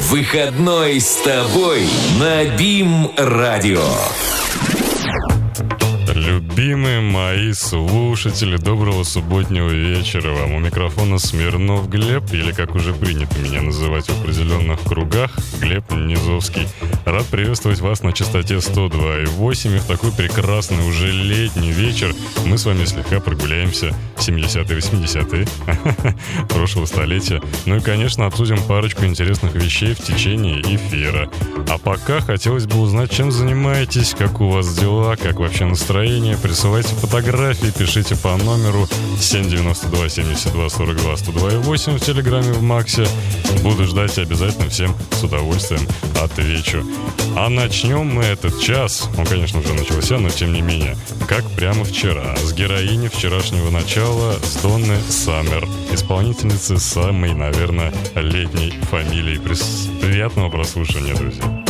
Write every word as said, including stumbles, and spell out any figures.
Выходной с тобой на БИМ-радио. Любимые мои слушатели, доброго субботнего вечера вам. У микрофона Смирнов Глеб, или как уже принято меня называть в определенных кругах, Глеб Низовский. Рад приветствовать вас на частоте сто два и восемь. И в такой прекрасный уже летний вечер мы с вами слегка прогуляемся в семидесятые, восьмидесятые прошлого столетия. Ну и, конечно, обсудим парочку интересных вещей в течение эфира. А пока хотелось бы узнать, чем занимаетесь, как у вас дела, как вообще настроение. Присылайте фотографии, пишите по номеру семь девяносто два семьдесят два сорок два сто два и восемь в Телеграме в Максе. Буду ждать и обязательно всем с удовольствием отвечу. А начнем мы этот час, он, конечно, уже начался, но тем не менее, как прямо вчера, с героини вчерашнего начала, с Донны Саммер, исполнительницы самой, наверное, летней фамилии. Приятного прослушивания, друзья.